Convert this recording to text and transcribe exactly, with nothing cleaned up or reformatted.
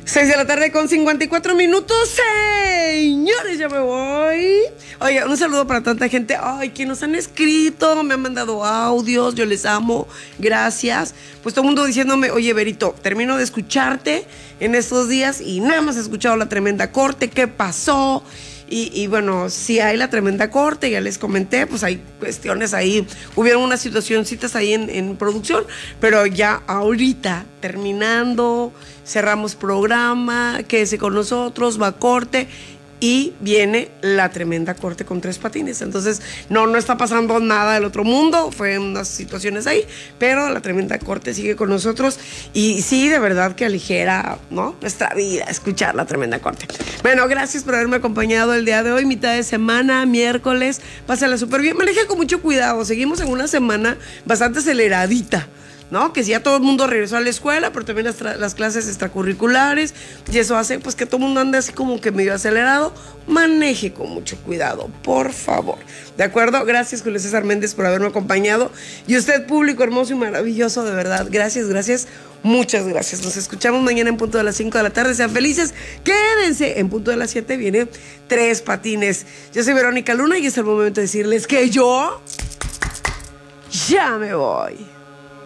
seis de la tarde con cincuenta y cuatro minutos. Señores, ya me voy. Oye, un saludo para tanta gente. Ay, que nos han escrito, me han mandado audios. Yo les amo. Gracias. Pues todo el mundo diciéndome, oye, Berito, termino de escucharte en estos días y nada más he escuchado la tremenda corte. ¿Qué pasó? Y, y bueno, sí hay la tremenda corte, ya les comenté, pues hay cuestiones ahí, hubieron unas situacioncitas ahí en, en producción, pero ya ahorita, terminando, cerramos programa, quédese con nosotros, va a corte y viene la tremenda corte con Tres Patines. Entonces, no, no está pasando nada del otro mundo, fue unas situaciones ahí, pero la tremenda corte sigue con nosotros y sí, de verdad que aligera, ¿no?, nuestra vida, escuchar la tremenda corte. Bueno, gracias por haberme acompañado el día de hoy, mitad de semana, miércoles, pásala súper bien, maneja con mucho cuidado, seguimos en una semana bastante aceleradita, ¿no? Que si ya todo el mundo regresó a la escuela, pero también las, las clases extracurriculares, y eso hace pues que todo el mundo ande así como que medio acelerado. Maneje con mucho cuidado, por favor. ¿De acuerdo? Gracias, Julio César Méndez, por haberme acompañado. Y usted, público hermoso y maravilloso, de verdad, gracias, gracias, muchas gracias. Nos escuchamos mañana en punto de las cinco de la tarde. Sean felices, quédense. En punto de las siete viene Tres Patines. Yo soy Verónica Luna y es el momento de decirles que yo ya me voy.